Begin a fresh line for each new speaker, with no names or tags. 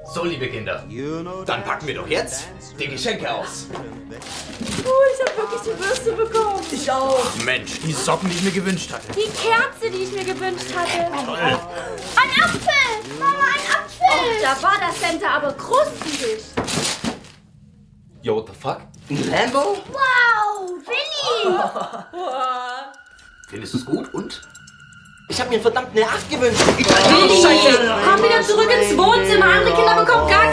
So, liebe Kinder, dann packen wir doch jetzt die Geschenke aus.
Ich hab wirklich die Würste bekommen.
Ich auch.
Mensch, die Socken, die ich mir gewünscht hatte.
Die Kerze, die ich mir gewünscht hatte.
Toll.
Ein Apfel! Mama, ein Apfel! Da war das Center aber krustig.
Yo, what the fuck?
Ein Lambo?
Wow, Willi!
Findest du es gut und?
Ich hab mir verdammt eine 8 gewünscht.
Willi, komm wieder zurück ins Wohnzimmer. Andere Kinder bekommen gar